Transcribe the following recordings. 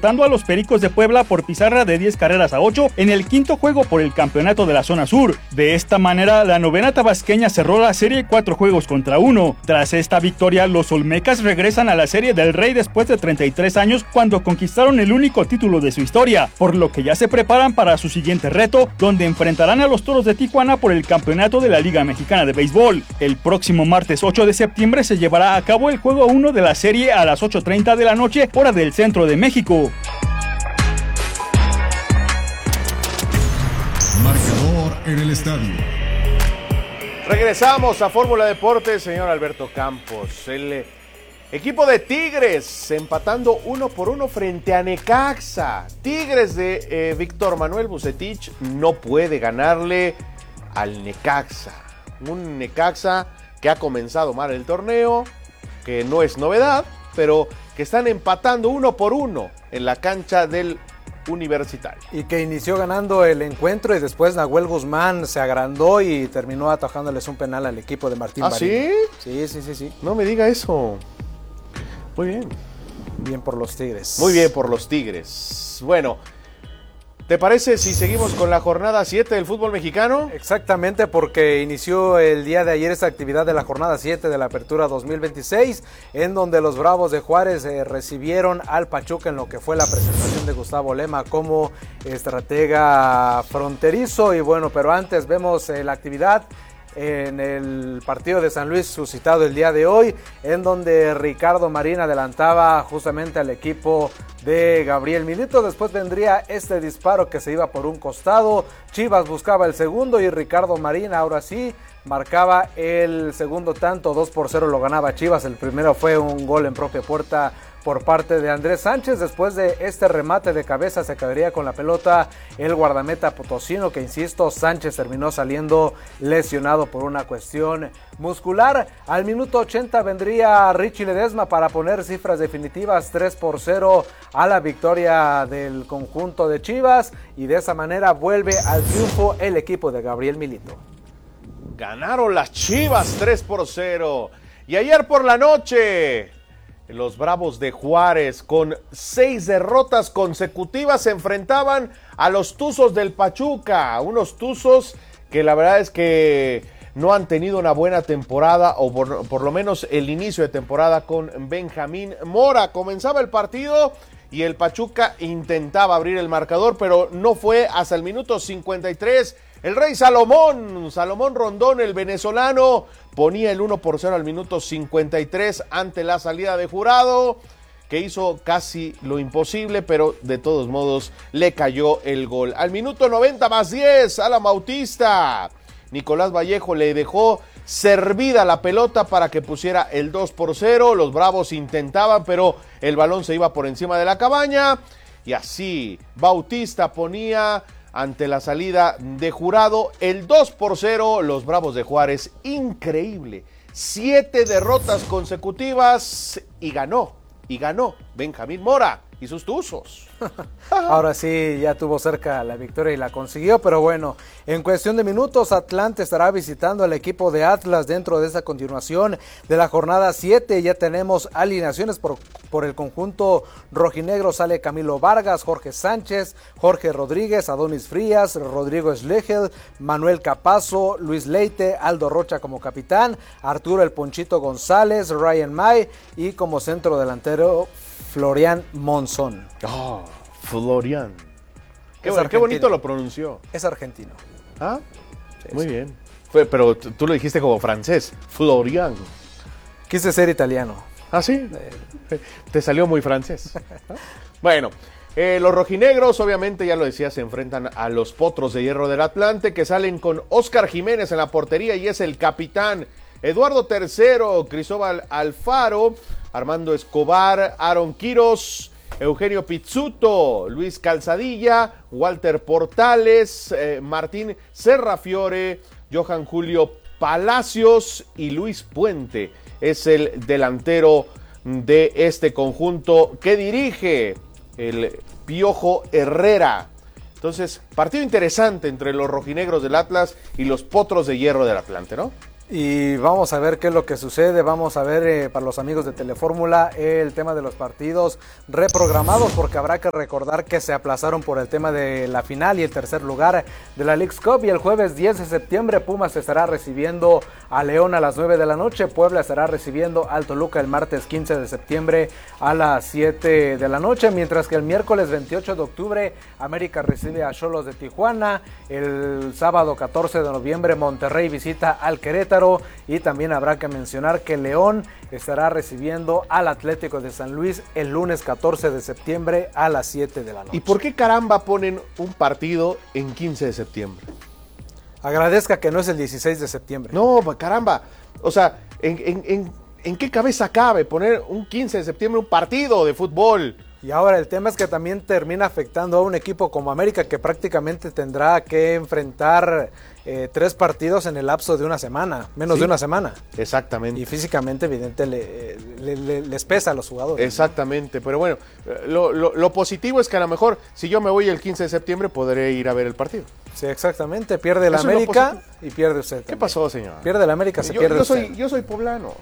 derrotando a los Pericos de Puebla por pizarra de 10-8 en el quinto juego por el campeonato de la zona sur. De esta manera, la novena tabasqueña cerró la serie 4-1. Tras esta victoria, los olmecas regresan a la Serie del Rey después de 33 años, cuando conquistaron el único título de su historia, por lo que ya se preparan para su siguiente reto, donde enfrentarán a los Toros de Tijuana por el campeonato de la Liga Mexicana de Béisbol. El próximo martes 8 de septiembre se llevará a cabo el juego 1 de la serie a las 8:30 de la noche, hora del centro de México. Marcador en el estadio. Regresamos a Fórmula Deportes, señor Alberto Campos. El equipo de Tigres empatando 1-1 frente a Necaxa. Tigres de Víctor Manuel Vucetich no puede ganarle al Necaxa. Un Necaxa que ha comenzado mal el torneo, que no es novedad, pero que están empatando 1-1 en la cancha del Universitario. Y que inició ganando el encuentro y después Nahuel Guzmán se agrandó y terminó atajándoles un penal al equipo de Martín Barina. ¿Sí? Sí. No me diga eso. Muy bien. Bien por los Tigres. Muy bien por los Tigres. Bueno, ¿te parece si seguimos con la jornada 7 del fútbol mexicano? Exactamente, porque inició el día de ayer esta actividad de la jornada 7 de la Apertura 2026, en donde los Bravos de Juárez recibieron al Pachuca en lo que fue la presentación de Gustavo Lema como estratega fronterizo. Y bueno, pero antes vemos la actividad en el partido de San Luis suscitado el día de hoy, en donde Ricardo Marín adelantaba justamente al equipo de Gabriel Milito. Después vendría este disparo que se iba por un costado, Chivas buscaba el segundo y Ricardo Marín ahora sí marcaba el segundo tanto. 2-0 lo ganaba Chivas. El primero fue un gol en propia puerta por parte de Andrés Sánchez. Después de este remate de cabeza se quedaría con la pelota el guardameta potosino, que insisto, Sánchez terminó saliendo lesionado por una cuestión muscular. Al minuto 80 vendría Richie Ledesma para poner cifras definitivas, 3-0 a la victoria del conjunto de Chivas, y de esa manera vuelve al triunfo el equipo de Gabriel Milito. Ganaron las Chivas 3-0. Y ayer por la noche, los Bravos de Juárez, con 6 derrotas consecutivas, se enfrentaban a los Tuzos del Pachuca. Unos Tuzos que la verdad es que no han tenido una buena temporada, o por lo menos el inicio de temporada con Benjamín Mora. Comenzaba el partido y el Pachuca intentaba abrir el marcador, pero no fue hasta el minuto 53. El Rey Salomón Rondón, el venezolano, ponía el 1-0 al minuto 53 ante la salida de Jurado, que hizo casi lo imposible, pero de todos modos le cayó el gol. Al minuto 90+10, Alan Bautista, Nicolás Vallejo le dejó servida la pelota para que pusiera el 2-0. Los Bravos intentaban, pero el balón se iba por encima de la cabaña, y así Bautista ponía ante la salida de Jurado el 2-0. Los Bravos de Juárez, increíble, 7 derrotas consecutivas, y ganó Benjamín Mora y sus Tuzos. Ahora sí, ya tuvo cerca la victoria y la consiguió, pero bueno, en cuestión de minutos, Atlante estará visitando al equipo de Atlas dentro de esta continuación de la jornada 7. Ya tenemos alineaciones por el conjunto rojinegro. Sale Camilo Vargas, Jorge Sánchez, Jorge Rodríguez, Adonis Frías, Rodrigo Schlegel, Manuel Capazo, Luis Leite, Aldo Rocha como capitán, Arturo El Ponchito González, Ryan May, y como centro delantero Florian Monzón. Oh, Florian. Qué bonito lo pronunció. Es argentino. ¿Ah? Sí, muy sí. bien. Pero tú lo dijiste como francés. Florian. Quise ser italiano. ¿Ah, sí? Te salió muy francés. Bueno, los rojinegros, obviamente, ya lo decía, se enfrentan a los Potros de Hierro del Atlante, que salen con Óscar Jiménez en la portería y es el capitán. Eduardo III, Cristóbal Alfaro, Armando Escobar, Aaron Quiros, Eugenio Pizzuto, Luis Calzadilla, Walter Portales, Martín Serrafiore, Johan Julio Palacios y Luis Puente. Es el delantero de este conjunto que dirige el Piojo Herrera. Entonces, partido interesante entre los rojinegros del Atlas y los Potros de Hierro del Atlante, ¿no? Y vamos a ver qué es lo que sucede, vamos a ver para los amigos de Telefórmula el tema de los partidos reprogramados, porque habrá que recordar que se aplazaron por el tema de la final y el tercer lugar de la Leagues Cup, y el jueves 10 de septiembre Pumas estará recibiendo a León a las 9 de la noche, Puebla estará recibiendo al Toluca el martes 15 de septiembre a las 7 de la noche, mientras que el miércoles 28 de octubre América recibe a Xolos de Tijuana, el sábado 14 de noviembre Monterrey visita al Querétaro, y también habrá que mencionar que León estará recibiendo al Atlético de San Luis el lunes 14 de septiembre a las 7 de la noche. ¿Y por qué caramba ponen un partido en 15 de septiembre? Agradezca que no es el 16 de septiembre. No, caramba, o sea, ¿en qué cabeza cabe poner un 15 de septiembre un partido de fútbol? Y ahora el tema es que también termina afectando a un equipo como América, que prácticamente tendrá que enfrentar 3 partidos en el lapso de una semana, menos de una semana. Exactamente. Y físicamente, evidente, les pesa a los jugadores. Exactamente, ¿no? Pero bueno, lo positivo es que a lo mejor si yo me voy el 15 de septiembre podré ir a ver el partido. Sí, exactamente, pierde el América y pierde usted también. ¿Qué pasó, señor? Pierde el América, pierde usted. Yo soy poblano.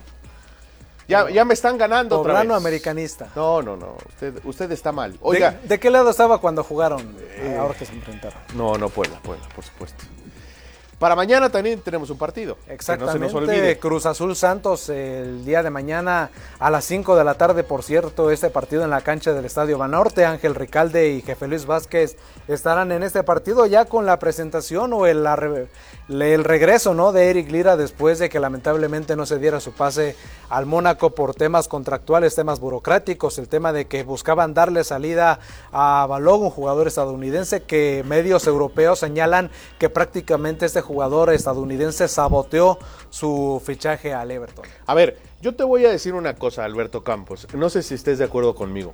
Ya me están ganando otra vez. Poblano americanista. No, usted está mal. Oiga, ¿De qué lado estaba cuando jugaron ahora que se enfrentaron? No, Puebla, por supuesto. Para mañana también tenemos un partido. Exactamente, que no se nos olvide. Cruz Azul Santos el día de mañana a las 5 de la tarde, por cierto, este partido en la cancha del Estadio Banorte. Ángel Ricalde y Jefe Luis Vázquez estarán en este partido ya con la presentación o el regreso, ¿no?, de Eric Lira después de que lamentablemente no se diera su pase al Mónaco por temas contractuales, temas burocráticos, el tema de que buscaban darle salida a Balogun, un jugador estadounidense que medios europeos señalan que prácticamente este jugador estadounidense saboteó su fichaje al Everton. A ver, yo te voy a decir una cosa, Alberto Campos, no sé si estés de acuerdo conmigo.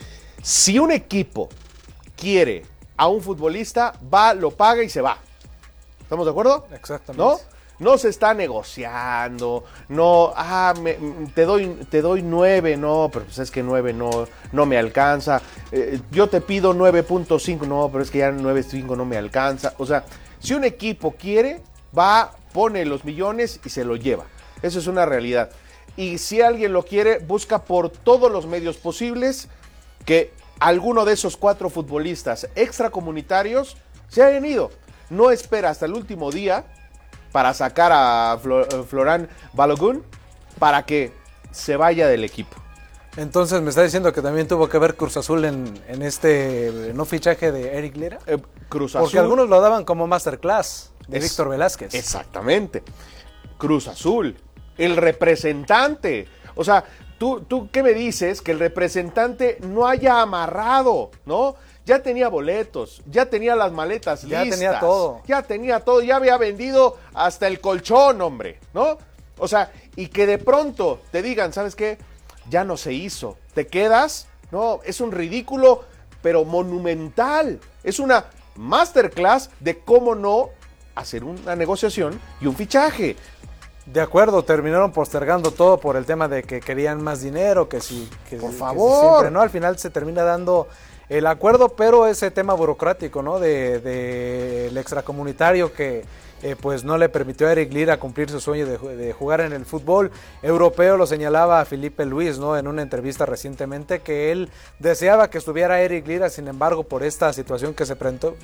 Si un equipo quiere a un futbolista, va, lo paga y se va. ¿Estamos de acuerdo? Exactamente. No se está negociando, no, te doy 9, no, pero pues es que 9 no me alcanza. Yo te pido 9.5, no, pero es que ya 9.5 no me alcanza. O sea, si un equipo quiere, va, pone los millones y se lo lleva. Eso es una realidad. Y si alguien lo quiere, busca por todos los medios posibles que alguno de esos 4 futbolistas extracomunitarios se hayan ido. No espera hasta el último día para sacar a Florent Balogun para que se vaya del equipo. Entonces, ¿me está diciendo que también tuvo que ver Cruz Azul en este no fichaje de Eric Lira? Cruz Azul. Porque algunos lo daban como masterclass de Víctor Velázquez. Exactamente. Cruz Azul, el representante. O sea, ¿tú qué me dices? Que el representante no haya amarrado, ¿no? Ya tenía boletos, ya tenía las maletas listas. Ya tenía todo. Ya había vendido hasta el colchón, hombre, ¿no? O sea, y que de pronto te digan, ¿sabes qué? Ya no se hizo. ¿Te quedas? No, es un ridículo, pero monumental. Es una masterclass de cómo no hacer una negociación y un fichaje. De acuerdo, terminaron postergando todo por el tema de que querían más dinero, que por favor. Que siempre, ¿no? Al final se termina dando el acuerdo, pero ese tema burocrático, ¿no? De el extracomunitario que pues no le permitió a Eric Lira cumplir su sueño de jugar en el fútbol europeo. Lo señalaba Felipe Luis, ¿no?, en una entrevista recientemente, que él deseaba que estuviera Eric Lira, sin embargo, por esta situación que se presentó,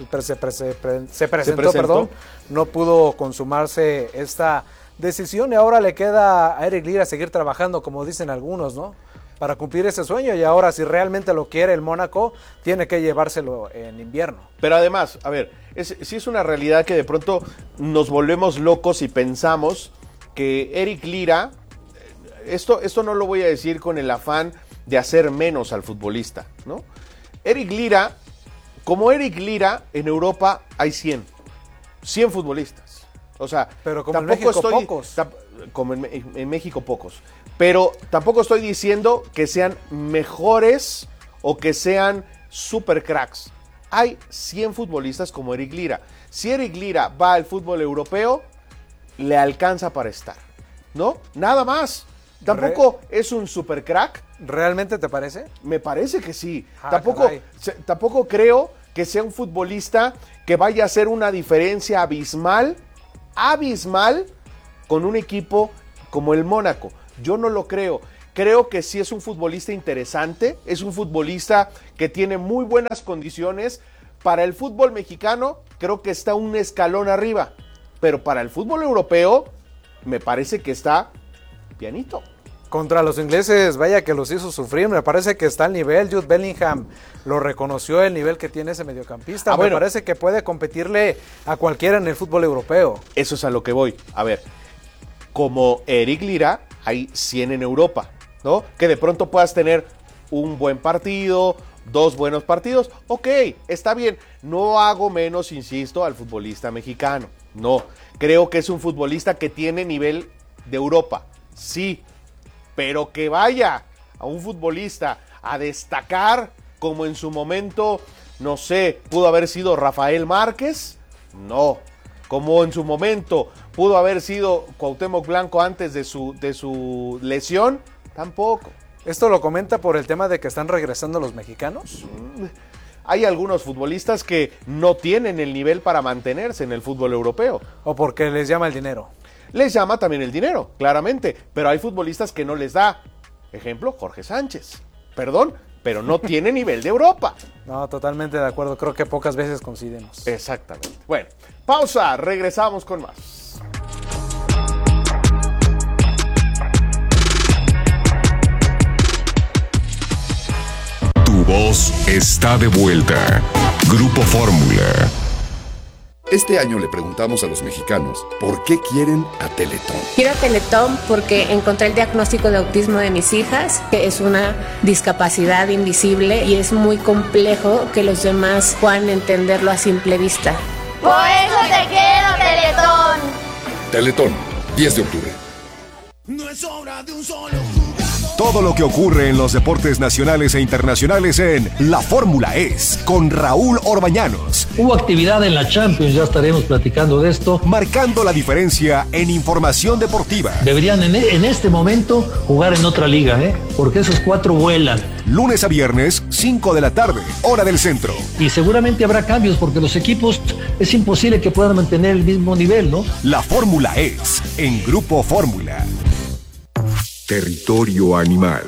no pudo consumarse esta decisión, y ahora le queda a Eric Lira seguir trabajando, como dicen algunos, ¿no?, para cumplir ese sueño. Y ahora, si realmente lo quiere el Mónaco, tiene que llevárselo en invierno. Pero además, a ver, sí es una realidad que de pronto nos volvemos locos y pensamos que Eric Lira, esto no lo voy a decir con el afán de hacer menos al futbolista, ¿no? Eric Lira, como Eric Lira, en Europa hay 100 futbolistas. O sea, pero como en México pocos. Como en México pocos. Pero tampoco estoy diciendo que sean mejores o que sean super cracks. Hay 100 futbolistas como Eric Lira. Si Eric Lira va al fútbol europeo, le alcanza para estar, ¿no? Nada más. Tampoco es un super crack. ¿Realmente te parece? Me parece que sí. Tampoco creo que sea un futbolista que vaya a hacer una diferencia abismal con un equipo como el Mónaco. Yo no lo creo. Creo que sí es un futbolista interesante, es un futbolista que tiene muy buenas condiciones. Para el fútbol mexicano creo que está un escalón arriba, pero para el fútbol europeo me parece que está pianito. Contra los ingleses, vaya que los hizo sufrir, me parece que está al nivel. Jude Bellingham lo reconoció el nivel que tiene ese mediocampista. Me parece que puede competirle a cualquiera en el fútbol europeo. Eso es a lo que voy. A ver, como Eric Lira, hay 100 en Europa, ¿no? Que de pronto puedas tener un buen partido, 2 buenos partidos, ok, está bien. No hago menos, insisto, al futbolista mexicano. No, creo que es un futbolista que tiene nivel de Europa, sí. Pero que vaya a un futbolista a destacar como en su momento, no sé, pudo haber sido Rafael Márquez, no. Como en su momento pudo haber sido Cuauhtémoc Blanco antes de su lesión, tampoco. ¿Esto lo comenta por el tema de que están regresando los mexicanos? Hay algunos futbolistas que no tienen el nivel para mantenerse en el fútbol europeo. ¿O porque les llama el dinero? Les llama también el dinero, claramente, pero hay futbolistas que no les da. Ejemplo, Jorge Sánchez. Perdón, pero no tiene nivel de Europa. No, totalmente de acuerdo, creo que pocas veces coincidimos. Exactamente. Bueno, pausa, regresamos con más. Tu voz está de vuelta. Grupo Fórmula. Este año le preguntamos a los mexicanos por qué quieren a Teletón. Quiero a Teletón porque encontré el diagnóstico de autismo de mis hijas, que es una discapacidad invisible y es muy complejo que los demás puedan entenderlo a simple vista. Por eso te quiero, Teletón. Teletón, 10 de octubre. No es obra de un solo jugador. Todo lo que ocurre en los deportes nacionales e internacionales en La Fórmula Es, con Raúl Orbañanos. Hubo actividad en la Champions, ya estaremos platicando de esto. Marcando la diferencia en información deportiva. Deberían en este momento jugar en otra liga, porque esos 4 vuelan. Lunes a viernes, 5 de la tarde, hora del centro. Y seguramente habrá cambios porque los equipos es imposible que puedan mantener el mismo nivel, ¿no? La Fórmula Es, en Grupo Fórmula. Territorio animal.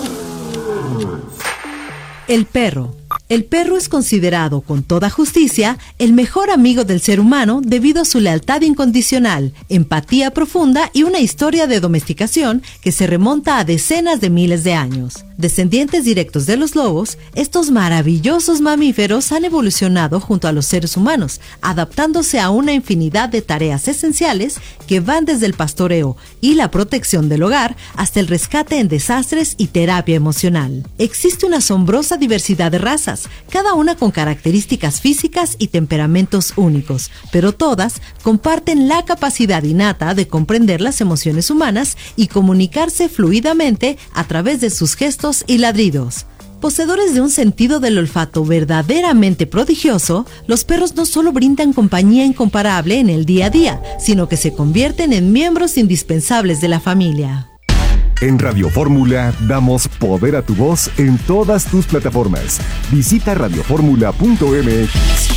El perro. El perro es considerado con toda justicia el mejor amigo del ser humano debido a su lealtad incondicional, empatía profunda y una historia de domesticación que se remonta a decenas de miles de años. Descendientes directos de los lobos, estos maravillosos mamíferos han evolucionado junto a los seres humanos, adaptándose a una infinidad de tareas esenciales que van desde el pastoreo y la protección del hogar hasta el rescate en desastres y terapia emocional. Existe una asombrosa diversidad de razas, cada una con características físicas y temperamentos únicos, pero todas comparten la capacidad innata de comprender las emociones humanas y comunicarse fluidamente a través de sus gestos y ladridos. Poseedores de un sentido del olfato verdaderamente prodigioso, los perros no solo brindan compañía incomparable en el día a día, sino que se convierten en miembros indispensables de la familia. En Radio Fórmula damos poder a tu voz en todas tus plataformas. Visita radioformula.mx.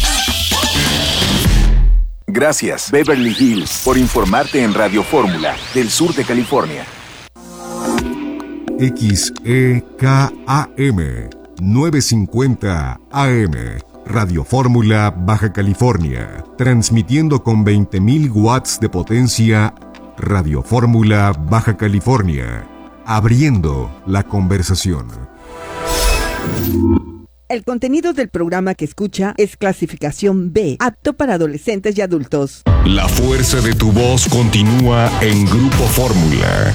Gracias, Beverly Hills, por informarte en Radio Fórmula, del sur de California. XEKAM 950 AM. Radio Fórmula, Baja California. Transmitiendo con 20.000 watts de potencia. Radio Fórmula, Baja California. Abriendo la conversación. El contenido del programa que escucha es clasificación B, apto para adolescentes y adultos. La fuerza de tu voz continúa en Grupo Fórmula.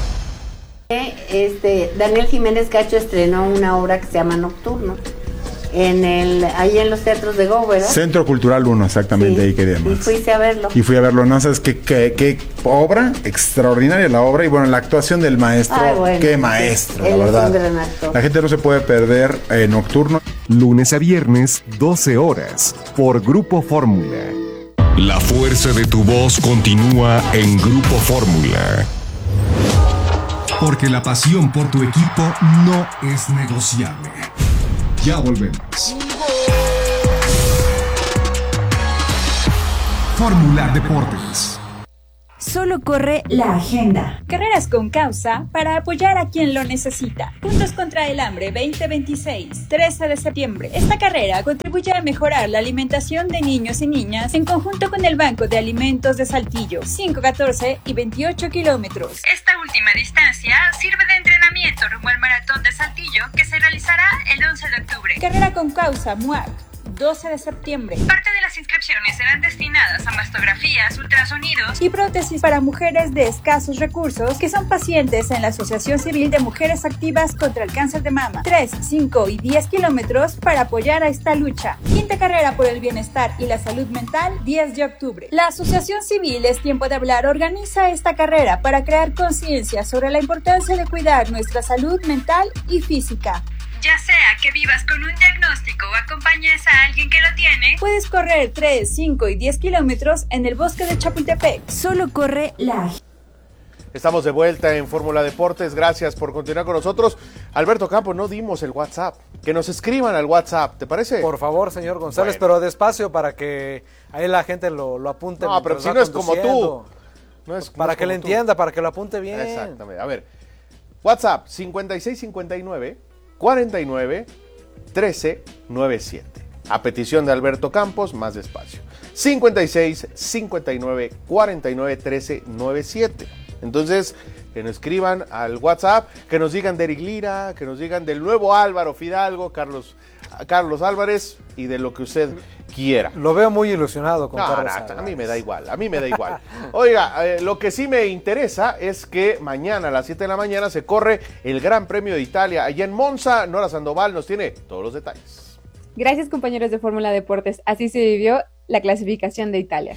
Daniel Jiménez Cacho estrenó una obra que se llama Nocturno. Ahí en los teatros de Go, ¿verdad? Centro Cultural 1, exactamente, sí, ahí queríamos. Y fuiste a verlo. Y fui a verlo, no sabes qué obra, extraordinaria la obra, y bueno, la actuación del maestro, qué maestro, la verdad. Es un gran actor. La gente no se puede perder Nocturno. Lunes a viernes, 12 horas, por Grupo Fórmula. La fuerza de tu voz continúa en Grupo Fórmula. Porque la pasión por tu equipo no es negociable. Ya volvemos. Fórmula Deportes. Solo corre la agenda. Carreras con causa para apoyar a quien lo necesita. Juntos contra el hambre 2026, 13 de septiembre. Esta carrera contribuye a mejorar la alimentación de niños y niñas en conjunto con el Banco de Alimentos de Saltillo. 5, 14 y 28 kilómetros. Esta última distancia sirve de entrenamiento rumbo al Maratón de Saltillo que se realizará el 11 de octubre. Carrera con causa MUAC. 12 de septiembre. Parte de las inscripciones serán destinadas a mastografías, ultrasonidos y prótesis para mujeres de escasos recursos que son pacientes en la Asociación Civil de Mujeres Activas contra el Cáncer de Mama. 3, 5 y 10 kilómetros para apoyar a esta lucha. Quinta carrera por el bienestar y la salud mental, 10 de octubre. La Asociación Civil Es Tiempo de Hablar organiza esta carrera para crear conciencia sobre la importancia de cuidar nuestra salud mental y física. Ya sea que vivas con un diagnóstico o acompañes a alguien que lo tiene, puedes correr 3, 5 y 10 kilómetros en el bosque de Chapultepec. Solo corre la... Estamos de vuelta en Fórmula Deportes. Gracias por continuar con nosotros. Alberto Campos, no dimos el WhatsApp. Que nos escriban al WhatsApp, ¿te parece? Por favor, señor González, pero despacio para que ahí la gente lo apunte. No, pero si no es como tú. Para que le entienda, para que lo apunte bien. Exactamente. A ver, WhatsApp 5659 49 13 97. A petición de Alberto Campos, más despacio. 56 59 49 13 97. Entonces, que nos escriban al WhatsApp, que nos digan de Eric Lira, que nos digan del nuevo Álvaro Fidalgo, Carlos Álvarez y de lo que usted quiera. Lo veo muy ilusionado con Carlos Álvarez. A mí me da igual, Oiga, lo que sí me interesa es que mañana a las 7 de la mañana se corre el Gran Premio de Italia. Allá en Monza, Nora Sandoval nos tiene todos los detalles. Gracias, compañeros de Fórmula Deportes. Así se vivió la clasificación de Italia.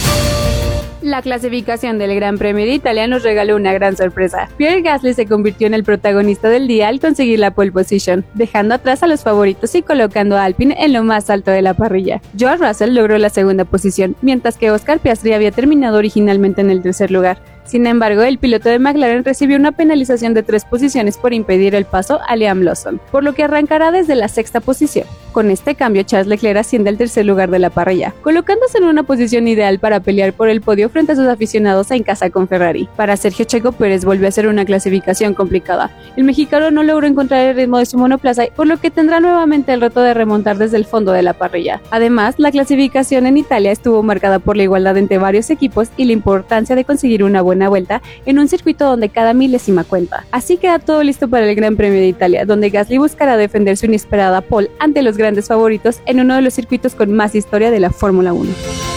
La clasificación del Gran Premio de Italia nos regaló una gran sorpresa. Pierre Gasly se convirtió en el protagonista del día al conseguir la pole position, dejando atrás a los favoritos y colocando a Alpine en lo más alto de la parrilla. George Russell logró la segunda posición, mientras que Oscar Piastri había terminado originalmente en el tercer lugar. Sin embargo, el piloto de McLaren recibió una penalización de 3 posiciones por impedir el paso a Liam Lawson, por lo que arrancará desde la sexta posición. Con este cambio, Charles Leclerc asciende al tercer lugar de la parrilla, colocándose en una posición ideal para pelear por el podio frente a sus aficionados en casa con Ferrari. Para Sergio Checo Pérez volvió a ser una clasificación complicada. El mexicano no logró encontrar el ritmo de su monoplaza, por lo que tendrá nuevamente el reto de remontar desde el fondo de la parrilla. Además, la clasificación en Italia estuvo marcada por la igualdad entre varios equipos y la importancia de conseguir una buena vuelta en un circuito donde cada milésima cuenta. Así queda todo listo para el Gran Premio de Italia, donde Gasly buscará defender su inesperada pole ante los grandes favoritos en uno de los circuitos con más historia de la Fórmula 1.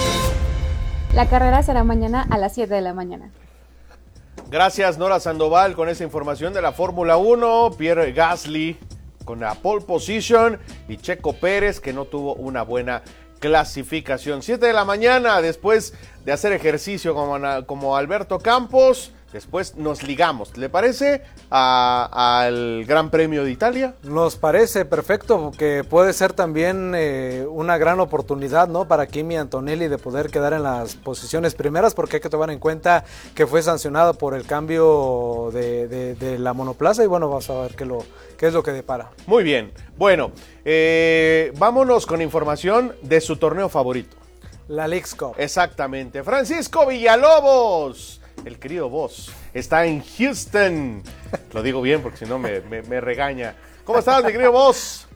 La carrera será mañana a las 7 de la mañana. Gracias, Nora Sandoval, con esa información de la Fórmula 1. Pierre Gasly con la pole position y Checo Pérez, que no tuvo una buena clasificación. 7 de la mañana, después de hacer ejercicio como Alberto Campos, después nos ligamos, ¿le parece? Al Gran Premio de Italia. Nos parece perfecto, que puede ser también una gran oportunidad, ¿no?, para Kimi Antonelli de poder quedar en las posiciones primeras, porque hay que tomar en cuenta que fue sancionado por el cambio de la monoplaza, y bueno, vamos a ver qué es lo que depara. Muy bien, bueno, vámonos con información de su torneo favorito. La Leagues Cup. Exactamente, Francisco Villalobos, el querido Boss, está en Houston. Lo digo bien porque si no me regaña. ¿Cómo estás, mi querido Boss?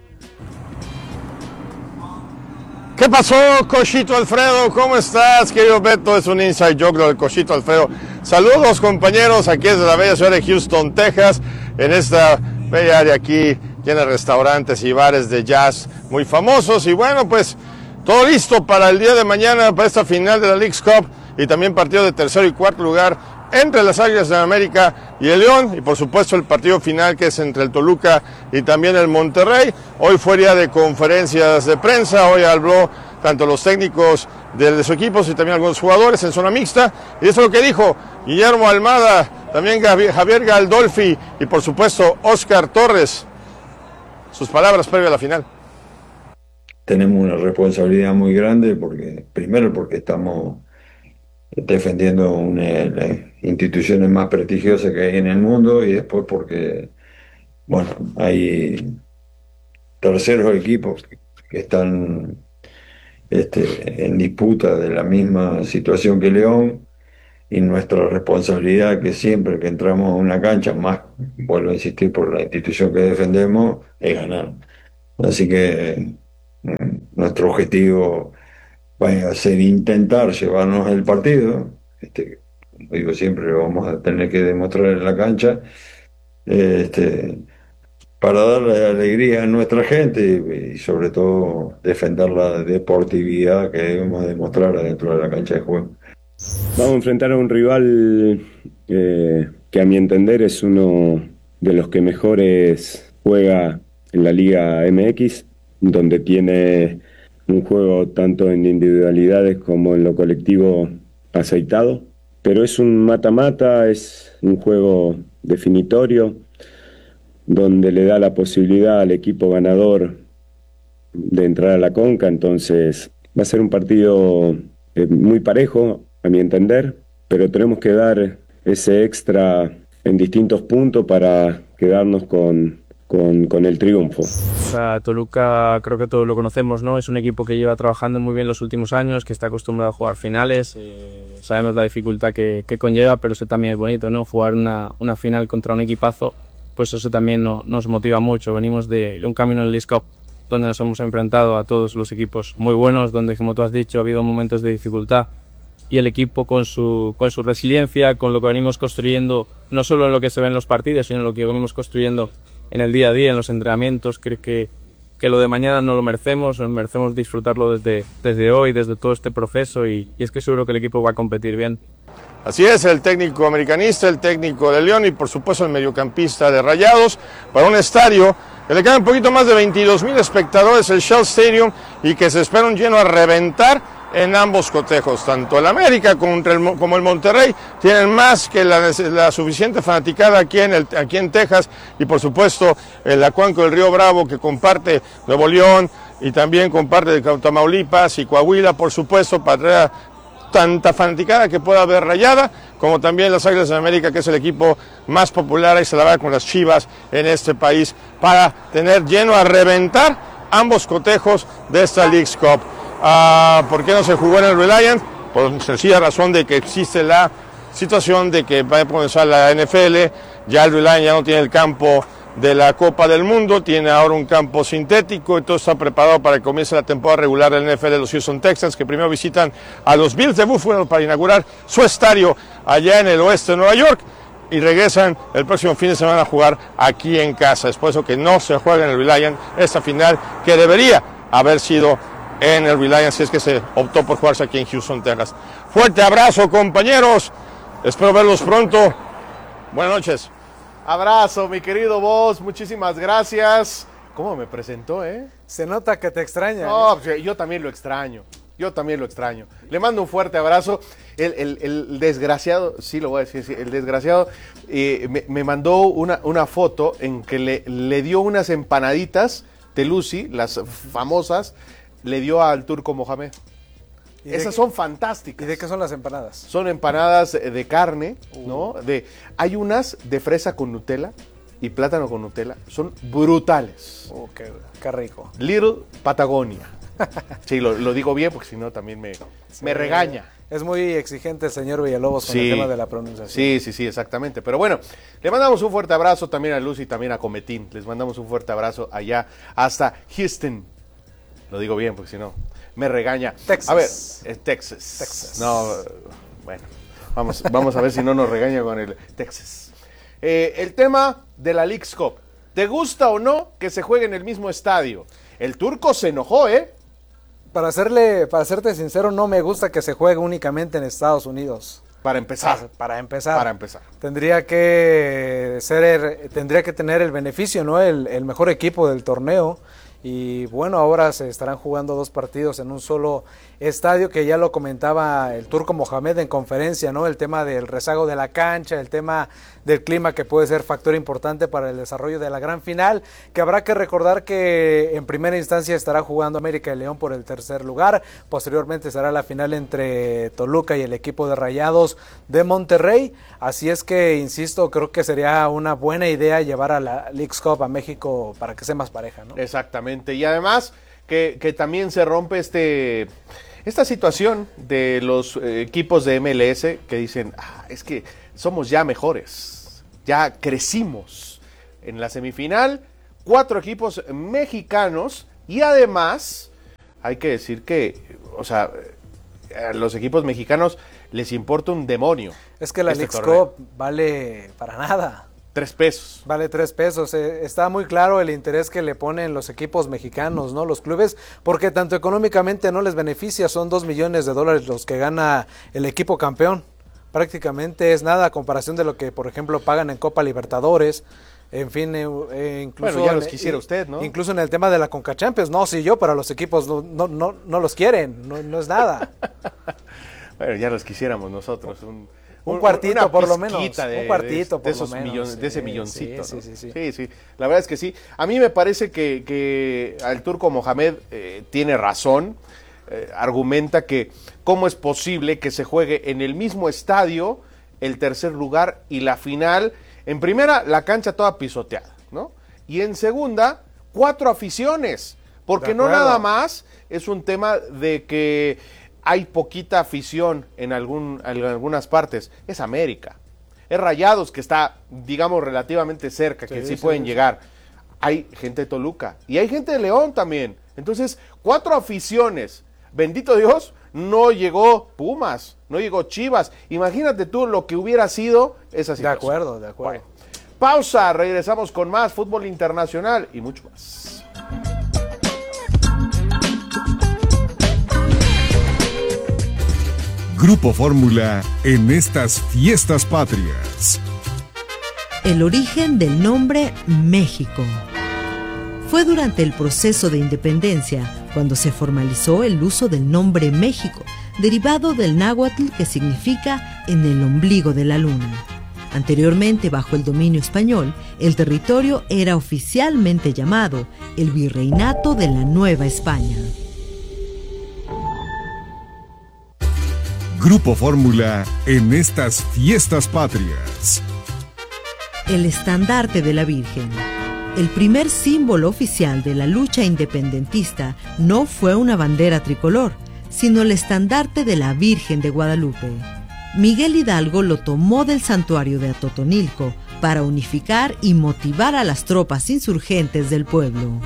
¿Qué pasó, Cochito Alfredo? ¿Cómo estás, querido Beto? Es un inside joke del Cochito Alfredo. Saludos, compañeros, aquí desde la bella ciudad de Houston, Texas, en esta bella área aquí, llena de restaurantes y bares de jazz muy famosos. Y bueno, pues todo listo para el día de mañana, para esta final de la Leagues Cup, y también partido de tercer y cuarto lugar entre las Águilas de América y el León, y por supuesto el partido final que es entre el Toluca y también el Monterrey. Hoy fue día de conferencias de prensa, hoy habló tanto los técnicos de sus equipos y también algunos jugadores en zona mixta, y eso es lo que dijo Guillermo Almada, también Javier Galdolfi y por supuesto Oscar Torres. Sus palabras previas a la final. Tenemos una responsabilidad muy grande, primero porque estamos defendiendo una de las instituciones más prestigiosas que hay en el mundo, y después porque, bueno, hay terceros equipos que están en disputa de la misma situación que León, y nuestra responsabilidad, que siempre que entramos a una cancha, más vuelvo a insistir por la institución que defendemos, es ganar. Así que nuestro objetivo va a ser intentar llevarnos el partido. Como digo siempre, lo vamos a tener que demostrar en la cancha, para darle alegría a nuestra gente y sobre todo defender la deportividad que debemos demostrar dentro de la cancha de juego. Vamos a enfrentar a un rival que a mi entender es uno de los que mejores juega en la Liga MX, donde tiene un juego tanto en individualidades como en lo colectivo aceitado, pero es un mata-mata, es un juego definitorio, donde le da la posibilidad al equipo ganador de entrar a la Conca. Entonces va a ser un partido muy parejo, a mi entender, pero tenemos que dar ese extra en distintos puntos para quedarnos con el triunfo. O sea, Toluca creo que todos lo conocemos, ¿no? Es un equipo que lleva trabajando muy bien los últimos años, que está acostumbrado a jugar finales. Sabemos la dificultad que conlleva, pero eso también es bonito, ¿no? Jugar una final contra un equipazo, pues eso también nos motiva mucho. Venimos de un camino en el Leagues Cup donde nos hemos enfrentado a todos los equipos muy buenos, donde, como tú has dicho, ha habido momentos de dificultad, y el equipo con su resiliencia, con lo que venimos construyendo, no solo en lo que se ve en los partidos, sino en lo que venimos construyendo en el día a día, en los entrenamientos. Creo que lo de mañana no lo merecemos disfrutarlo desde hoy, desde todo este proceso, y es que seguro que el equipo va a competir bien. Así es, el técnico americanista, el técnico de León y por supuesto el mediocampista de Rayados, para un estadio que le quedan un poquito más de 22,000 espectadores, el Shell Stadium, y que se espera un lleno a reventar en ambos cotejos. Tanto el América como el Monterrey tienen más que la suficiente fanaticada aquí en Texas, y por supuesto el Acuanco del Río Bravo, que comparte Nuevo León y también comparte de Tamaulipas y Coahuila, por supuesto, para traer tanta fanaticada que pueda haber Rayada, como también las Águilas de América, que es el equipo más popular, y se la va con las Chivas en este país, para tener lleno a reventar ambos cotejos de esta Leagues Cup. ¿Por qué no se jugó en el Reliant? Por sencilla razón de que existe la situación de que va a comenzar la NFL, ya el Reliant ya no tiene el campo de la Copa del Mundo, tiene ahora un campo sintético, y todo está preparado para que comience la temporada regular del NFL de los Houston Texans, que primero visitan a los Bills de Buffalo para inaugurar su estadio allá en el oeste de Nueva York, y regresan el próximo fin de semana a jugar aquí en casa. Es por eso que no se juega en el Reliant esta final, que debería haber sido en el Reliant, si es que se optó por jugarse aquí en Houston, Texas. Fuerte abrazo, compañeros, espero verlos pronto. Buenas noches. Abrazo, mi querido Boss, muchísimas gracias. ¿Cómo me presentó, Se nota que te extraña. No, yo también lo extraño. Le mando un fuerte abrazo. El desgraciado, sí lo voy a decir, sí, el desgraciado me mandó una foto en que le dio unas empanaditas Telusi, las famosas, le dio al Turco Mohamed. Esas son fantásticas. ¿Y de qué son las empanadas? Son empanadas de carne, ¿no? Hay unas de fresa con Nutella y plátano con Nutella. Son brutales. Qué rico. Little Patagonia. Sí, lo digo bien porque si no también me regaña. Es muy exigente el señor Villalobos con el tema de la pronunciación. Sí, exactamente. Pero bueno, le mandamos un fuerte abrazo también a Luz y también a Cometín. Les mandamos un fuerte abrazo allá hasta Houston. Lo digo bien porque si no me regaña. Texas. A ver, Texas. No, bueno, vamos a ver si no nos regaña con el Texas. El tema de la Leagues Cup. ¿Te gusta o no que se juegue en el mismo estadio? El Turco se enojó, Para serte sincero, no me gusta que se juegue únicamente en Estados Unidos. Para empezar. Tendría que tener el beneficio, ¿no? El mejor equipo del torneo. Y bueno, ahora se estarán jugando 2 partidos en un solo estadio, que ya lo comentaba el Turco Mohamed en conferencia, ¿no? El tema del rezago de la cancha, el tema del clima, que puede ser factor importante para el desarrollo de la gran final, que habrá que recordar que en primera instancia estará jugando América y León por el tercer lugar. Posteriormente será la final entre Toluca y el equipo de Rayados de Monterrey. Así es que, insisto, creo que sería una buena idea llevar a la Leagues Cup a México para que sea más pareja, ¿no? Exactamente. Y además que también se rompe esta situación de los equipos de MLS que dicen, es que somos ya mejores, ya crecimos. En la semifinal, 4 equipos mexicanos y además hay que decir que, o sea, a los equipos mexicanos les importa un demonio. Es que la Leagues Cup vale para nada. 3 pesos. Vale 3 pesos. Está muy claro el interés que le ponen los equipos mexicanos, ¿no? Los clubes, porque tanto económicamente no les beneficia, son $2 millones los que gana el equipo campeón. Prácticamente es nada a comparación de lo que, por ejemplo, pagan en Copa Libertadores. En fin, incluso... Bueno, ya los quisiera usted, ¿no? Incluso en el tema de la Conca Champions. No, si yo, para los equipos no los quieren, no es nada. Bueno, ya los quisiéramos nosotros. Un cuartito por lo menos. Un cuartito por lo menos. Millones, de ese milloncito. Sí. La verdad es que sí. A mí me parece que el turco Mohamed tiene razón. Argumenta que cómo es posible que se juegue en el mismo estadio el tercer lugar y la final. En primera, la cancha toda pisoteada, ¿no? Y en segunda, 4 aficiones. Porque no nada más es un tema de que hay poquita afición en algunas partes. Es América. Es Rayados, que está, digamos, relativamente cerca, que sí pueden llegar. Hay gente de Toluca y hay gente de León también. Entonces, 4 aficiones. Bendito Dios, no llegó Pumas, no llegó Chivas. Imagínate tú lo que hubiera sido esa situación. De acuerdo. Bueno, pausa, regresamos con más fútbol internacional y mucho más. Grupo Fórmula en estas fiestas patrias. El origen del nombre México. Fue durante el proceso de independencia cuando se formalizó el uso del nombre México, derivado del náhuatl que significa en el ombligo de la luna. Anteriormente, bajo el dominio español, el territorio era oficialmente llamado el Virreinato de la Nueva España. Grupo Fórmula en estas fiestas patrias. El estandarte de la Virgen. El primer símbolo oficial de la lucha independentista no fue una bandera tricolor, sino el estandarte de la Virgen de Guadalupe. Miguel Hidalgo lo tomó del santuario de Atotonilco para unificar y motivar a las tropas insurgentes del pueblo.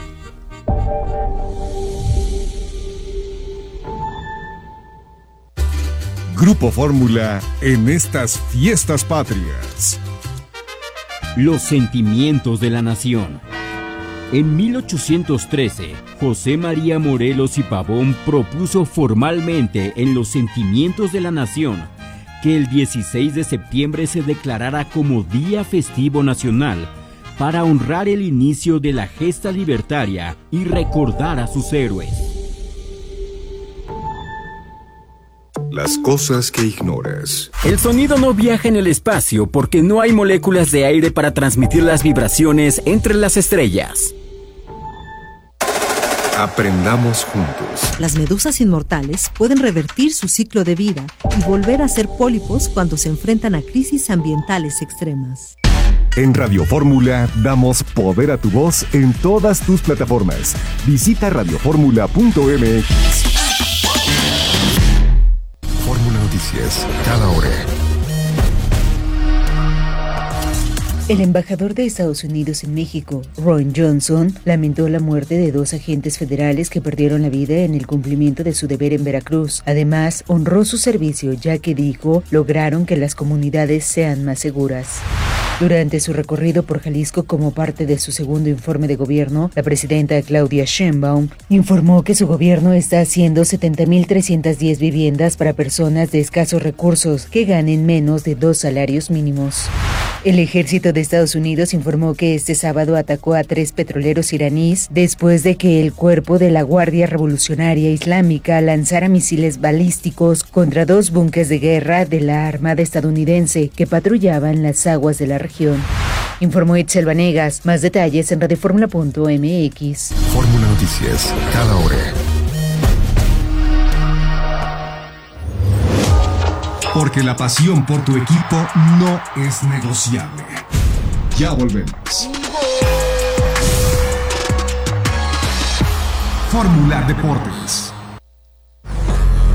Grupo Fórmula en estas fiestas patrias. Los sentimientos de la nación. En 1813, José María Morelos y Pavón propuso formalmente en los sentimientos de la nación que el 16 de septiembre se declarara como Día Festivo Nacional para honrar el inicio de la gesta libertaria y recordar a sus héroes. Las cosas que ignoras. El sonido no viaja en el espacio porque no hay moléculas de aire para transmitir las vibraciones entre las estrellas. Aprendamos juntos. Las medusas inmortales pueden revertir su ciclo de vida y volver a ser pólipos cuando se enfrentan a crisis ambientales extremas. En Radio Fórmula damos poder a tu voz en todas tus plataformas. Visita radioformula.mx. Fórmula Noticias, cada hora. El embajador de Estados Unidos en México, Ron Johnson, lamentó la muerte de 2 agentes federales que perdieron la vida en el cumplimiento de su deber en Veracruz. Además, honró su servicio, ya que dijo, lograron que las comunidades sean más seguras. Durante su recorrido por Jalisco como parte de su segundo informe de gobierno, la presidenta Claudia Sheinbaum informó que su gobierno está haciendo 70,310 viviendas para personas de escasos recursos que ganen menos de 2 salarios mínimos. El ejército de Estados Unidos informó que este sábado atacó a 3 petroleros iraníes después de que el cuerpo de la Guardia Revolucionaria Islámica lanzara misiles balísticos contra 2 buques de guerra de la Armada estadounidense que patrullaban las aguas de la región. Informó Itzel Vanegas. Más detalles en radioformula.mx. Fórmula Noticias, cada hora. Porque la pasión por tu equipo no es negociable. Ya volvemos. Fórmula Deportes.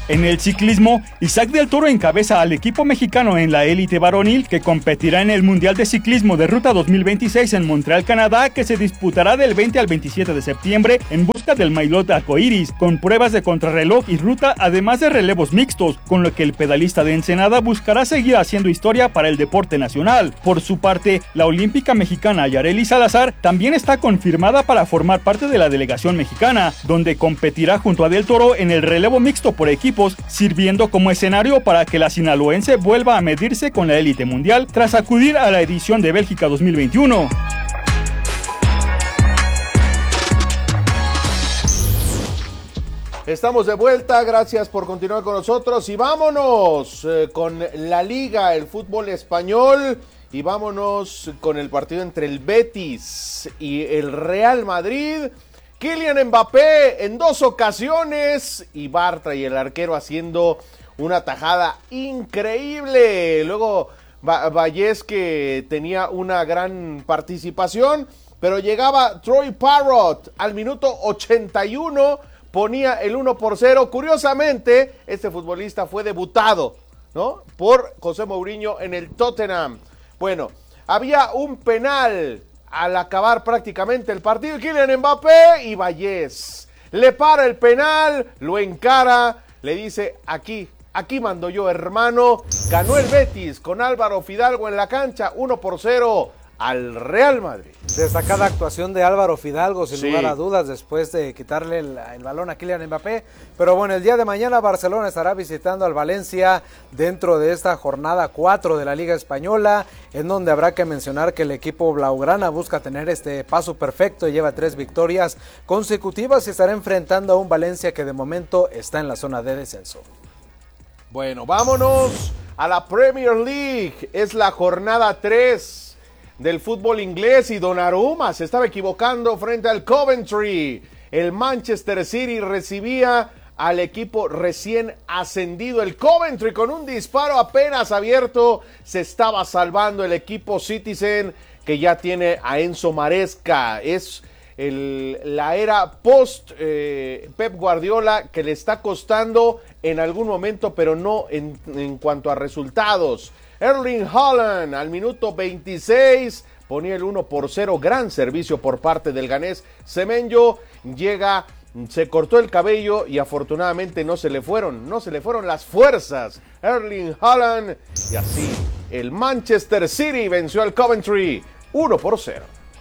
En el ciclismo, Isaac del Toro encabeza al equipo mexicano en la élite varonil que competirá en el Mundial de Ciclismo de Ruta 2026 en Montreal, Canadá, que se disputará del 20 al 27 de septiembre en busca del maillot arcoíris, con pruebas de contrarreloj y ruta, además de relevos mixtos, con lo que el pedalista de Ensenada buscará seguir haciendo historia para el deporte nacional. Por su parte, la olímpica mexicana Yareli Salazar también está confirmada para formar parte de la delegación mexicana, donde competirá junto a del Toro en el relevo mixto por equipos, sirviendo como escenario para que la sinaloense vuelva a medirse con la élite mundial tras acudir a la edición de Bélgica 2021. Estamos de vuelta, gracias por continuar con nosotros y vámonos con la Liga, el fútbol español, y vámonos con el partido entre el Betis y el Real Madrid. Kylian Mbappé en 2 ocasiones y Bartra y el arquero haciendo una tajada increíble. Luego Vallés, que tenía una gran participación, pero llegaba Troy Parrott al minuto 81, ponía el 1-0. Curiosamente, este futbolista fue debutado, ¿no?, por José Mourinho en el Tottenham. Bueno, había un penal al acabar prácticamente el partido. Kylian Mbappé y Vallés le para el penal, lo encara, le dice: aquí mando yo, hermano. Ganó el Betis con Álvaro Fidalgo en la cancha, 1-0 al Real Madrid. Destacada actuación de Álvaro Fidalgo, sin lugar a dudas, después de quitarle el balón a Kylian Mbappé. Pero bueno, el día de mañana Barcelona estará visitando al Valencia dentro de esta jornada 4 de la Liga Española, en donde habrá que mencionar que el equipo blaugrana busca tener este paso perfecto y lleva 3 victorias consecutivas y estará enfrentando a un Valencia que de momento está en la zona de descenso. Bueno, vámonos a la Premier League. Es la jornada 3 del fútbol inglés y Donnarumma se estaba equivocando frente al Coventry. El Manchester City recibía al equipo recién ascendido. El Coventry, con un disparo apenas abierto, se estaba salvando el equipo Citizen, que ya tiene a Enzo Maresca. Es la era post Pep Guardiola, que le está costando en algún momento, pero no en cuanto a resultados. Erling Haaland al minuto 26 ponía el 1-0, gran servicio por parte del ganés. Semenyo llega, se cortó el cabello y afortunadamente no se le fueron las fuerzas. Erling Haaland, y así el Manchester City venció al Coventry 1-0.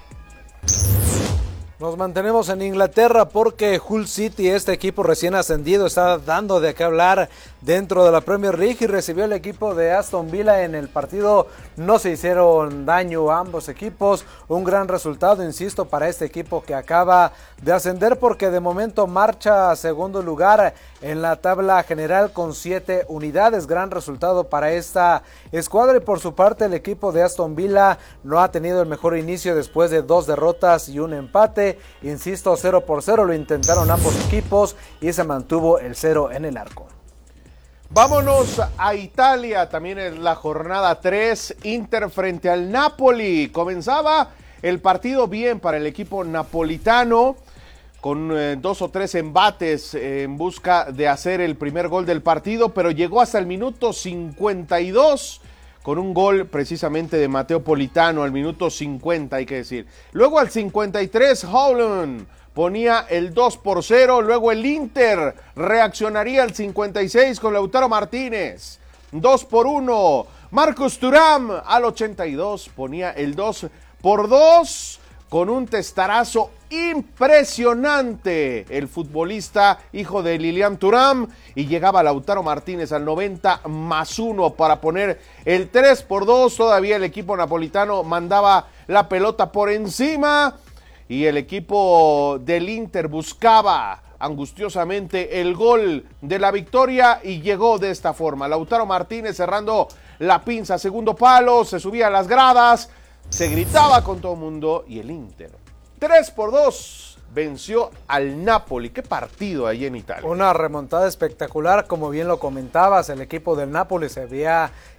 Nos mantenemos en Inglaterra porque Hull City, este equipo recién ascendido, está dando de qué hablar dentro de la Premier League y recibió el equipo de Aston Villa en el partido. No se hicieron daño a ambos equipos, un gran resultado, insisto, para este equipo que acaba de ascender, porque de momento marcha a segundo lugar en la tabla general con 7 unidades, gran resultado para esta escuadra. Y por su parte el equipo de Aston Villa no ha tenido el mejor inicio después de 2 derrotas y un empate, insisto, 0-0, lo intentaron ambos equipos y se mantuvo el 0 en el arco. Vámonos a Italia, también es la jornada 3, Inter frente al Napoli. Comenzaba el partido bien para el equipo napolitano, con 2 o 3 embates en busca de hacer el primer gol del partido, pero llegó hasta el minuto 52 con un gol precisamente de Matteo Politano al minuto 50, hay que decir. Luego al 53, Haaland ponía el 2-0, luego el Inter reaccionaría al 56 con Lautaro Martínez, 2-1. Marcus Thuram al 82 ponía el 2-2 con un testarazo impresionante el futbolista hijo de Lilian Thuram, y llegaba Lautaro Martínez al 90+1 para poner el 3-2. Todavía el equipo napolitano mandaba la pelota por encima y el equipo del Inter buscaba angustiosamente el gol de la victoria y llegó de esta forma. Lautaro Martínez cerrando la pinza, segundo palo, se subía a las gradas, se gritaba con todo el mundo y el Inter 3-2 venció al Napoli. Qué partido ahí en Italia. Una remontada espectacular, como bien lo comentabas, el equipo del Napoli se había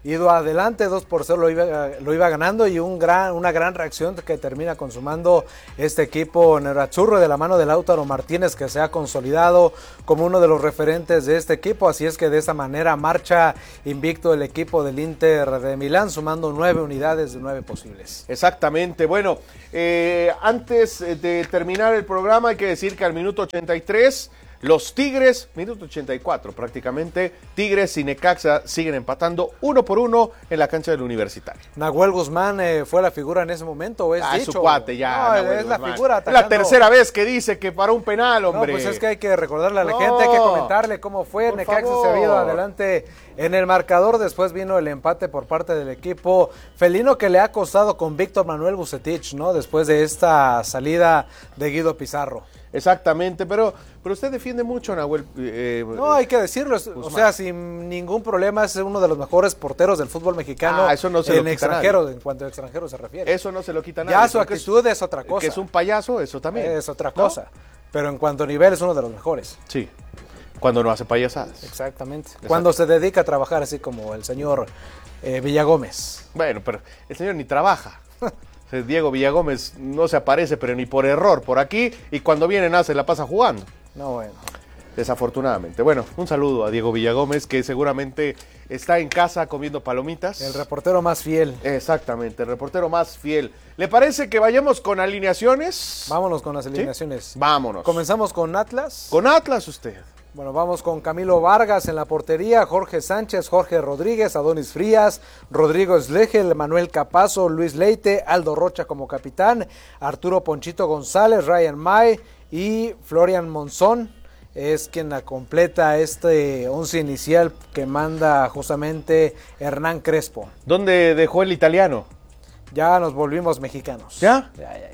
ido adelante, 2-0 lo iba ganando, y una gran reacción que termina consumando este equipo nerazzurro de la mano de Lautaro Martínez, que se ha consolidado como uno de los referentes de este equipo. Así es que de esta manera marcha invicto el equipo del Inter de Milán, sumando 9 unidades de 9 posibles. Exactamente. Bueno, antes de terminar el programa hay que decir que al minuto 83 los Tigres, minuto 84 prácticamente, Tigres y Necaxa siguen empatando 1-1 en la cancha del Universitario. Nahuel Guzmán fue la figura en ese momento, ¿o es dicho? Es su cuate ya. No, es la figura atacando. Es la tercera vez que dice que para un penal, hombre. No, pues es que hay que recordarle a la gente, hay que comentarle cómo fue. Necaxa se ha ido adelante en el marcador, después vino el empate por parte del equipo felino, que le ha costado con Víctor Manuel Vucetich, ¿no? Después de esta salida de Guido Pizarro. Exactamente, pero usted defiende mucho a Nahuel. No, hay que decirlo, o sea, sin ningún problema es uno de los mejores porteros del fútbol mexicano. Eso no se lo quita nadie. En cuanto a extranjeros se refiere. Eso no se lo quita nadie. Ya su actitud es otra cosa. Que es un payaso, eso también. Es otra cosa, pero en cuanto a nivel es uno de los mejores. Sí, cuando no hace payasadas. Exactamente. Cuando se dedica a trabajar así como el señor Villagómez. Bueno, pero el señor ni trabaja. Diego Villagómez no se aparece, pero ni por error por aquí, y cuando viene se la pasa jugando. No, bueno. Desafortunadamente. Bueno, un saludo a Diego Villagómez, que seguramente está en casa comiendo palomitas. El reportero más fiel. Exactamente, el reportero más fiel. ¿Le parece que vayamos con alineaciones? Vámonos con las alineaciones. ¿Sí? Vámonos. Comenzamos con Atlas. Con Atlas usted. Bueno, vamos con Camilo Vargas en la portería, Jorge Sánchez, Jorge Rodríguez, Adonis Frías, Rodrigo Slegel, Manuel Capazo, Luis Leite, Aldo Rocha como capitán, Arturo Ponchito González, Ryan May y Florian Monzón es quien la completa este once inicial que manda justamente Hernán Crespo. ¿Dónde dejó el italiano? Ya nos volvimos mexicanos. ¿Ya?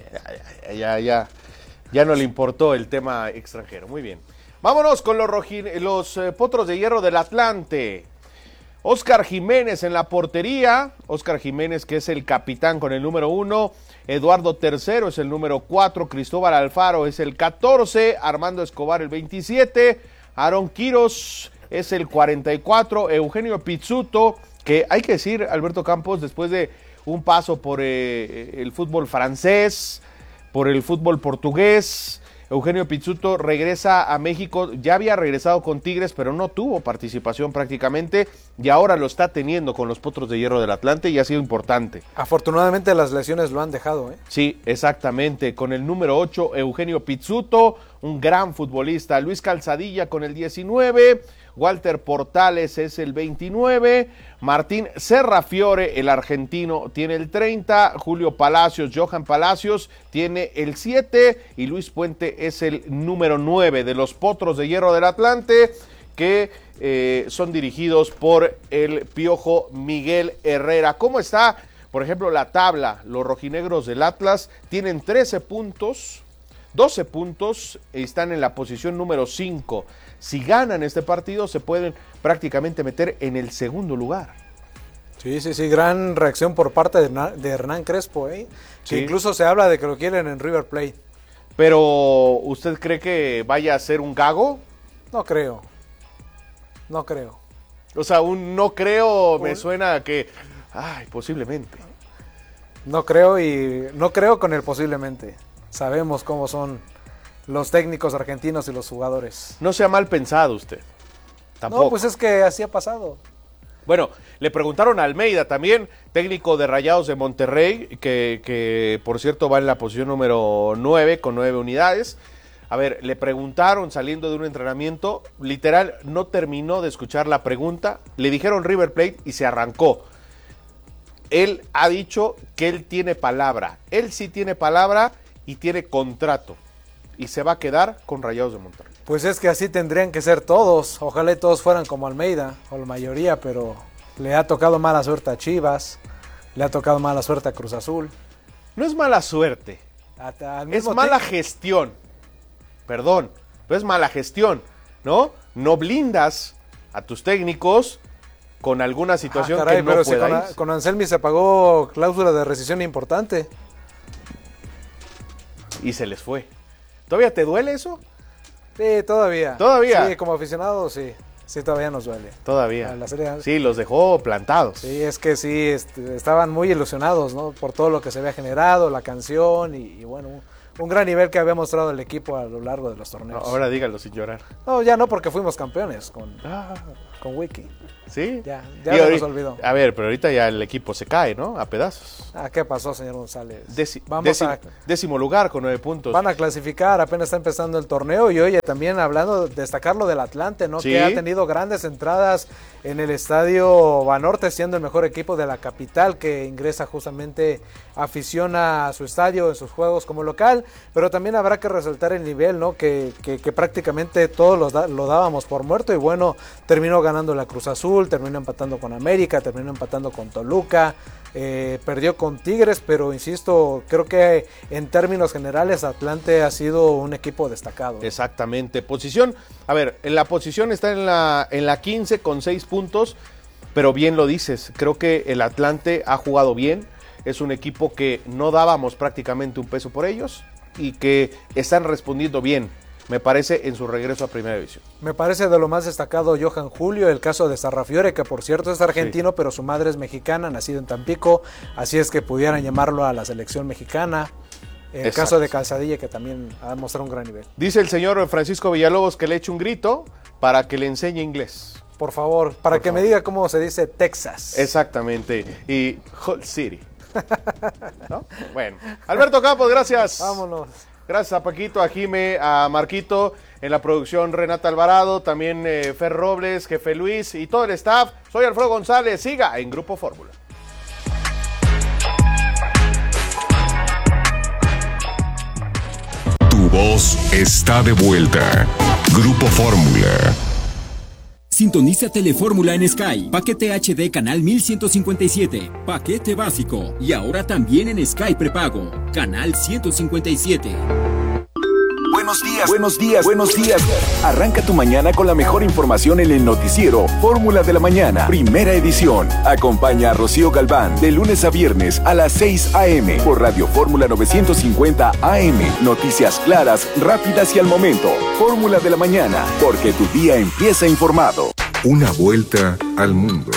Ya no le importó el tema extranjero. Muy bien. Vámonos con los Potros de Hierro del Atlante. Óscar Jiménez en la portería. Óscar Jiménez, que es el capitán con el número 1. Eduardo Tercero es el número 4. Cristóbal Alfaro es el 14. Armando Escobar el 27. Aarón Quirós es el 44. Eugenio Pizzuto, que hay que decir, Alberto Campos, después de un paso por el fútbol francés, por el fútbol portugués, Eugenio Pizzuto regresa a México. Ya había regresado con Tigres, pero no tuvo participación prácticamente, y ahora lo está teniendo con los Potros de Hierro del Atlante, y ha sido importante. Afortunadamente las lesiones lo han dejado, ¿eh? Sí, exactamente. Con el número 8, Eugenio Pizzuto, un gran futbolista. Luis Calzadilla con el 19, Walter Portales es el 29, Martín Serrafiore, el argentino, tiene el 30, Julio Palacios, Johan Palacios tiene el 7, y Luis Puente es el número 9 de los Potros de Hierro del Atlante, que son dirigidos por el Piojo Miguel Herrera. ¿Cómo está, por ejemplo, la tabla? Los rojinegros del Atlas tienen 13 puntos, 12 puntos, están en la posición número 5. Si ganan este partido, se pueden prácticamente meter en el segundo lugar. Sí, gran reacción por parte de Hernán Crespo, ¿eh? Sí. Que incluso se habla de que lo quieren en River Plate. Pero, ¿usted cree que vaya a ser un gago? No creo. O sea, un no creo me suena a que, posiblemente. No creo con el posiblemente. Sabemos cómo son los técnicos argentinos y los jugadores. No sea mal pensado usted. Tampoco. No, pues es que así ha pasado. Bueno, le preguntaron a Almeida también, técnico de Rayados de Monterrey, que por cierto va en la posición número 9 con 9 unidades. A ver, le preguntaron saliendo de un entrenamiento, literal, no terminó de escuchar la pregunta, le dijeron River Plate y se arrancó. Él ha dicho que él tiene palabra, él sí tiene palabra y tiene contrato, y se va a quedar con Rayados de Monterrey. Pues es que así tendrían que ser todos, ojalá todos fueran como Almeida, o la mayoría, pero le ha tocado mala suerte a Chivas, le ha tocado mala suerte a Cruz Azul. No es mala suerte, es mala gestión. Perdón, pero es mala gestión, ¿no? No blindas a tus técnicos con alguna situación que no pueda. Si con Anselmi se pagó cláusula de rescisión importante. Y se les fue. ¿Todavía te duele eso? Sí, todavía. ¿Todavía? Sí, como aficionado, sí. Sí, todavía nos duele. Todavía. La serie... Sí, los dejó plantados. Sí, es que sí, estaban muy ilusionados, ¿no? Por todo lo que se había generado, la canción y bueno, un gran nivel que había mostrado el equipo a lo largo de los torneos. Ahora dígalo sin llorar. No, ya no, porque fuimos campeones con Wiki. ¿Sí? Ya se nos olvidó. A ver, pero ahorita ya el equipo se cae, ¿no? A pedazos. ¿Qué pasó, señor González? Décimo lugar con 9 puntos. Van a clasificar, apenas está empezando el torneo. Y oye, también hablando, destacar lo del Atlante, ¿no? Sí. Que ha tenido grandes entradas en el estadio Banorte, siendo el mejor equipo de la capital, que ingresa justamente afición a su estadio en sus juegos como local. Pero también habrá que resaltar el nivel, ¿no? Que prácticamente todos lo dábamos por muerto. Y bueno, terminó ganando la Cruz Azul, terminó empatando con América, terminó empatando con Toluca, perdió con Tigres, pero insisto, creo que en términos generales Atlante ha sido un equipo destacado. Exactamente. Posición, a ver, en la posición está en la 15 con 6 puntos, pero bien lo dices, creo que el Atlante ha jugado bien, es un equipo que no dábamos prácticamente un peso por ellos y que están respondiendo bien, me parece, en su regreso a Primera División. Me parece de lo más destacado Johan Julio, el caso de Sarrafiore, que por cierto es argentino, sí, pero su madre es mexicana, nacido en Tampico, así es que pudieran llamarlo a la selección mexicana. El caso de Calzadilla, que también ha mostrado un gran nivel. Dice el señor Francisco Villalobos que le eche un grito para que le enseñe inglés. Por favor, para que me diga cómo se dice Texas. Exactamente, y Hot City. ¿No? Bueno, Alberto Campos, gracias. Vámonos. Gracias a Paquito, a Jime, a Marquito, en la producción Renata Alvarado, también Fer Robles, Jefe Luis y todo el staff. Soy Alfredo González, siga en Grupo Fórmula. Tu voz está de vuelta. Grupo Fórmula. Sintoniza Telefórmula en Sky, paquete HD canal 1157, paquete básico y ahora también en Sky prepago, canal 157. Buenos días, buenos días, buenos días. Arranca tu mañana con la mejor información en el noticiero Fórmula de la Mañana, primera edición. Acompaña a Rocío Galván de lunes a viernes a las 6 a.m. por Radio Fórmula 950 AM. Noticias claras, rápidas y al momento. Fórmula de la Mañana, porque tu día empieza informado. Una vuelta al mundo.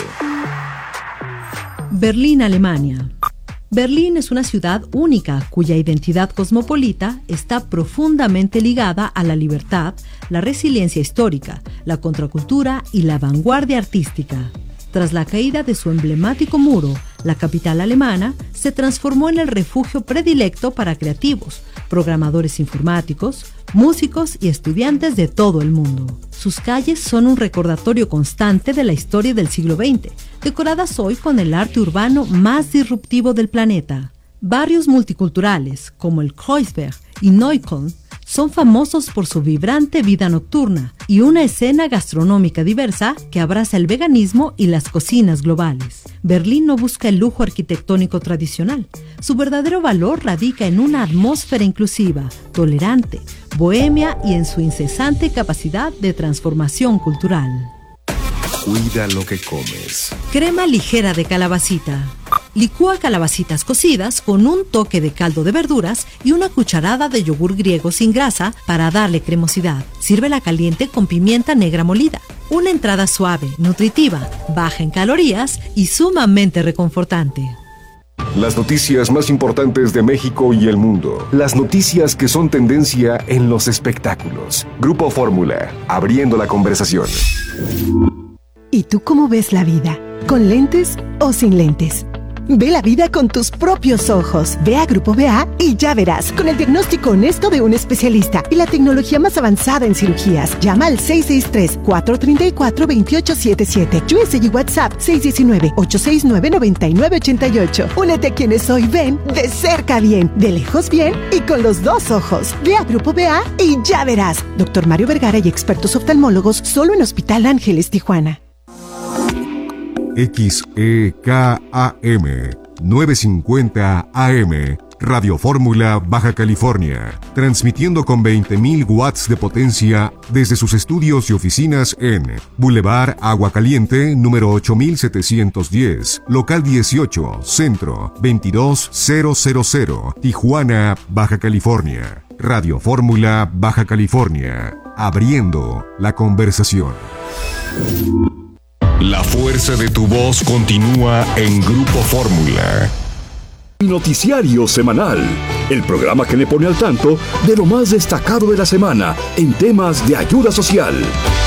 Berlín, Alemania. Berlín es una ciudad única cuya identidad cosmopolita está profundamente ligada a la libertad, la resiliencia histórica, la contracultura y la vanguardia artística. Tras la caída de su emblemático muro, la capital alemana se transformó en el refugio predilecto para creativos, programadores informáticos, músicos y estudiantes de todo el mundo. Sus calles son un recordatorio constante de la historia del siglo XX, decoradas hoy con el arte urbano más disruptivo del planeta. Barrios multiculturales, como el Kreuzberg y Neukölln, son famosos por su vibrante vida nocturna y una escena gastronómica diversa que abraza el veganismo y las cocinas globales. Berlín no busca el lujo arquitectónico tradicional. Su verdadero valor radica en una atmósfera inclusiva, tolerante, bohemia y en su incesante capacidad de transformación cultural. Cuida lo que comes. Crema ligera de calabacita. Licúa calabacitas cocidas con un toque de caldo de verduras y una cucharada de yogur griego sin grasa para darle cremosidad. Sírvela caliente con pimienta negra molida. Una entrada suave, nutritiva, baja en calorías y sumamente reconfortante. Las noticias más importantes de México y el mundo. Las noticias que son tendencia en los espectáculos. Grupo Fórmula, abriendo la conversación. ¿Y tú cómo ves la vida? ¿Con lentes o sin lentes? Ve la vida con tus propios ojos. Ve a Grupo BA y ya verás, con el diagnóstico honesto de un especialista y la tecnología más avanzada en cirugías. Llama al 663-434-2877. USA y WhatsApp 619-869-9988. Únete a quienes hoy ven de cerca bien, de lejos bien y con los dos ojos. Ve a Grupo BA y ya verás. Dr. Mario Vergara y expertos oftalmólogos solo en Hospital Ángeles, Tijuana. XEKAM 950 AM, Radio Fórmula, Baja California, transmitiendo con 20.000 watts de potencia desde sus estudios y oficinas en Boulevard Agua Caliente, número 8710, local 18, centro 22000, Tijuana, Baja California. Radio Fórmula, Baja California. abriendo la conversación. La fuerza de tu voz continúa en Grupo Fórmula. Noticiario semanal, el programa que le pone al tanto de lo más destacado de la semana en temas de ayuda social.